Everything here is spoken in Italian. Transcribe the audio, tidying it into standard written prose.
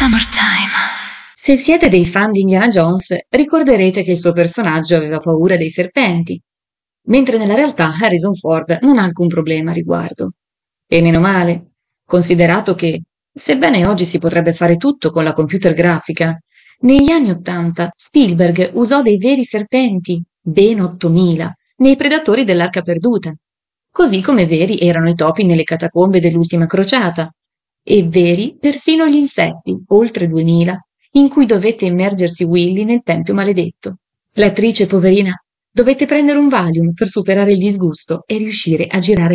Summertime. Se siete dei fan di Indiana Jones, ricorderete che il suo personaggio aveva paura dei serpenti, mentre nella realtà Harrison Ford non ha alcun problema a riguardo. E meno male, considerato che, sebbene oggi si potrebbe fare tutto con la computer grafica, negli anni '80 Spielberg usò dei veri serpenti, ben 8000, nei Predatori dell'Arca Perduta, così come veri erano i topi nelle catacombe dell'Ultima Crociata, e veri persino gli insetti, oltre 2000, in cui dovette immergersi Willy nel Tempio Maledetto. L'attrice, poverina, dovette prendere un Valium per superare il disgusto e riuscire a girare